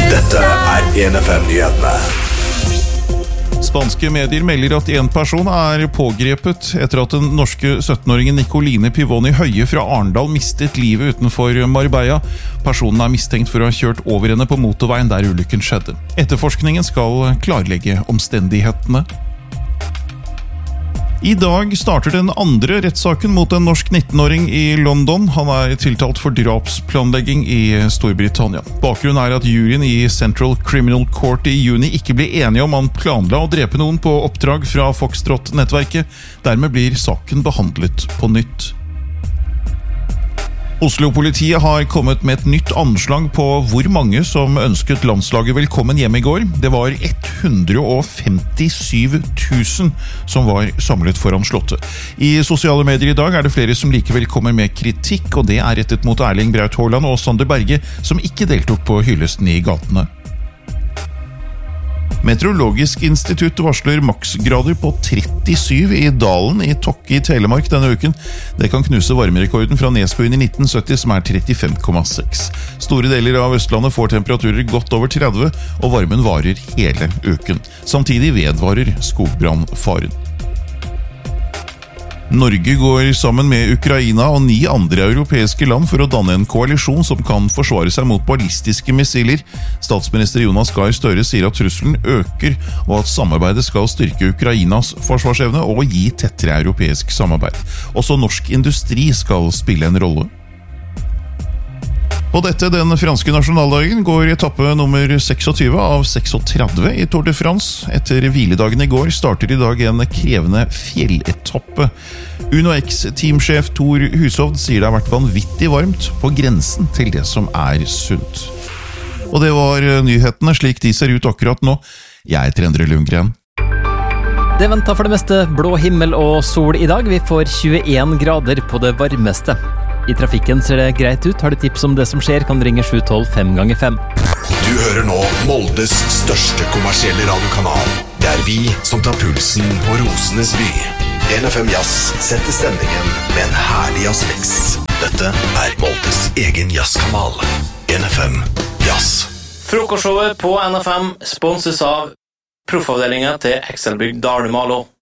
Dette 1FM-nyhetene. Spanske medier melder at en person pågrepet etter at den norske 17-åringen Nicoline Pivoni Høie fra Arendal mistet livet utenfor Marbella. Personen mistenkt for å ha kjørt over henne på motorveien der ulykken skjedde. Etterforskningen skal klarlegge omstendighetene. I dag starter den andre rettssaken mot en norsk 19-åring i London. Han tiltalt for drapsplanlegging i Storbritannia. Bakgrunnen at juryen i Central Criminal Court i juni ikke ble enige om han planla å drepe noen på oppdrag fra Foxtrot-nettverket. Dermed blir saken behandlet på nytt. Oslo-politiet har kommet med et nytt anslag på hvor mange som ønsket landslaget velkommen hjem i går. Det var 157 000 som var samlet foran slottet. I sosiale medier i dag det flere som likevel kommer med kritikk, og det rettet mot Erling Braut Haaland og Sander Berge, som ikke deltok på hyllesten i gatene. Meteorologisk institutt varsler maksgrader på 37 i Dalen i Tokke i Telemark denne uken. Det kan knuse varmerekorden fra Nesbyen i 1970 som 35,6. Store deler av Østlandet får temperaturer godt over 30, og varmen varer hele uken. Samtidig vedvarer skogbrannfaren. Norge går sammen med Ukraina og 9 andre europeiske land for å danne en koalisjon som kan forsvare seg mot ballistiske missiler. Statsminister Jonas Gahr Støre sier at trusselen øker, og at samarbeidet skal styrke Ukrainas forsvarsevne og gi tettere europeisk samarbeid. Også norsk industri skal spille en rolle. På dette, den franske nasjonaldagen, går etappe nummer 26 av 36 i Tour de France. Etter hviledagen i går starter i dag en krevende fjelletappe. Uno X-teamsjef Tor Hushovd sier det har vært vanvittig varmt, på grensen til det som sunt. Og det var nyhetene slik de ser ut akkurat nå. Jeg heter Endre Lundgren. Det venter for det meste blå himmel og sol i dag. Vi får 21 grader på det varmeste. I trafikken ser det greit ut. Har du tips om det som skjer, kan du ringe 712 5 ganger 5. Du hører nå Moldes største kommersielle radiokanal. Det vi som tar pulsen på Rosenes by. 1FM Jazz setter stemningen med en herlig jazzmix. Dette Moldes egen jazzkanal. 1FM Jazz. Frokostshowet på NFM sponses av proffavdelingen til Excelbygg Dalmalo.